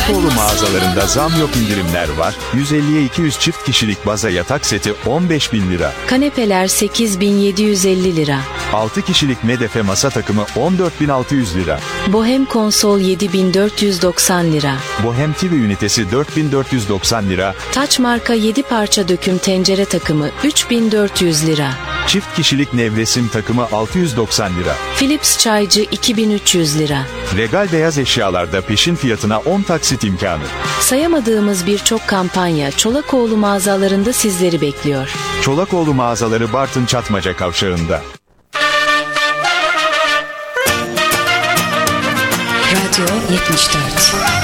Çolakoğlu mağazalarında zam yok, indirimler var. 150'ye 200 çift kişilik baza yatak seti 15.000 lira. Kanepeler 8.750 lira. 6 kişilik medefe masa takımı 14.600 lira. Bohem konsol 7.490 lira. Bohem TV ünitesi 4.490 lira. Taç marka 7 parça döküm tencere takımı 3.400 lira. Çift kişilik nevresim takımı 690 lira. Philips çaycı 2.300 lira. Regal beyaz eşyalarda peşin fiyatına 10 taksit imkanı. Sayamadığımız birçok kampanya Çolakoğlu mağazalarında sizleri bekliyor. Çolakoğlu mağazaları Bartın Çatmaca Kavşağı'nda. Radyo 74.